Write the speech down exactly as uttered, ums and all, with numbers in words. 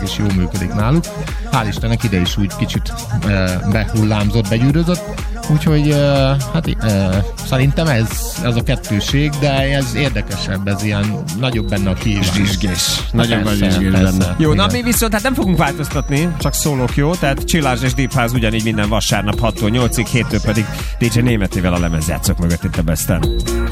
és jól működik náluk. Hál' Istennek ide is úgy kicsit behullámzott, begyűrözött, úgyhogy hát szerintem ez, ez a kettőség, de ez érdekesebb, ez ilyen nagyobb benne a kíván. Zsizsgés. Nagyon nagy zsizsgés benne. Jó, na mi viszont hát nem fogunk változtatni, csak szólók, jó? Tehát Csillás és Deep House ugyanig minden vasárnap hattól nyolcig, héttől pedig dé dzsé Németével a lemezjátszók mögött itt a Besten.